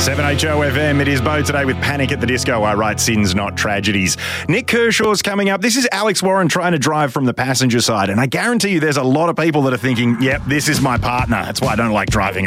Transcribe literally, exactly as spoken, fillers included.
seven H O F M, it is Bo today with Panic at the Disco. I write sins, not tragedies. Nick Kershaw's coming up. This is Alex Warren trying to drive from the passenger side, and I guarantee you there's a lot of people that are thinking, yep, this is my partner. That's why I don't like driving